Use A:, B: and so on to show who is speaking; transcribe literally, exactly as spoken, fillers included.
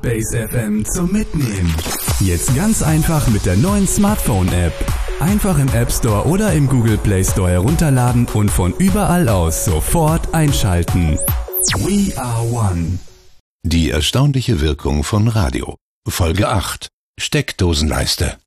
A: Base F M zum Mitnehmen. Jetzt ganz einfach mit der neuen Smartphone-App. Einfach im App Store oder im Google Play Store herunterladen und von überall aus sofort einschalten. We are one.
B: Die erstaunliche Wirkung von Radio. Folge acht. Steckdosenleiste.